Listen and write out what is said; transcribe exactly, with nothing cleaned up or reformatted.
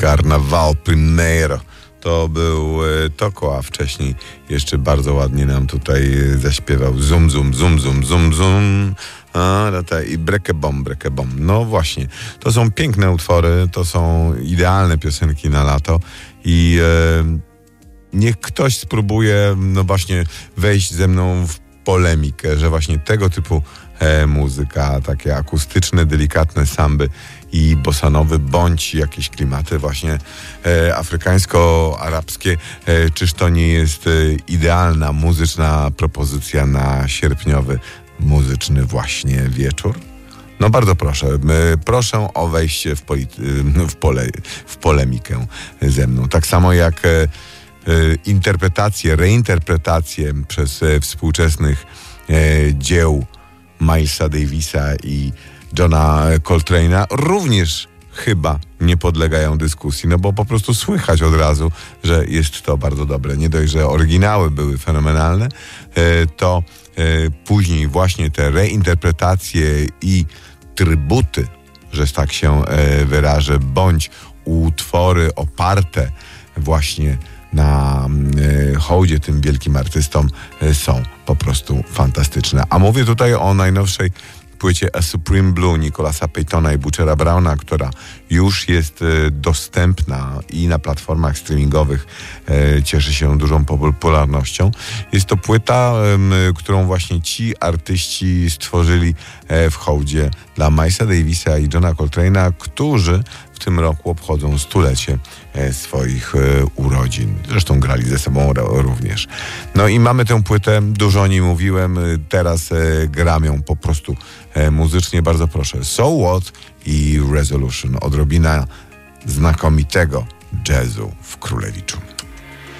Carnaval Primeiro. To był Toko, a wcześniej jeszcze bardzo ładnie nam tutaj zaśpiewał Zum, zum, zum, zum, zum, zum. A, i Brekebom, Brekebom. No właśnie, to są piękne utwory, to są idealne piosenki na lato i e, niech ktoś spróbuje no właśnie wejść ze mną w polemikę, że właśnie tego typu e, muzyka, takie akustyczne, delikatne samby i bossanowy, bądź jakieś klimaty właśnie e, afrykańsko-arabskie, e, czyż to nie jest e, idealna muzyczna propozycja na sierpniowy muzyczny właśnie wieczór? No bardzo proszę, e, proszę o wejście w, polity- w, pole, w polemikę ze mną. Tak samo jak e, interpretacje, reinterpretacje przez e, współczesnych e, dzieł Milesa Davisa i Johna Coltrane'a również chyba nie podlegają dyskusji, no bo po prostu słychać od razu, że jest to bardzo dobre. Nie dość, że oryginały były fenomenalne, e, to e, później właśnie te reinterpretacje i trybuty, że tak się e, wyrażę, bądź utwory oparte właśnie na e, hołdzie tym wielkim artystom e, są po prostu fantastyczne. A mówię tutaj o najnowszej płycie A Supreme Blue Nicolasa Paytona i Butchera Browna, która już jest e, dostępna i na platformach streamingowych e, cieszy się dużą popularnością. Jest to płyta, e, którą właśnie ci artyści stworzyli e, w hołdzie dla Milesa Davisa i Johna Coltrane'a, którzy w tym roku obchodzą stulecie e, swoich e, urodzin. Zresztą grali ze sobą również. No i mamy tę płytę, dużo o niej mówiłem, teraz e, gram ją po prostu e, muzycznie. Bardzo proszę. So What i Resolution. Odrobina znakomitego jazzu w Królewiczu.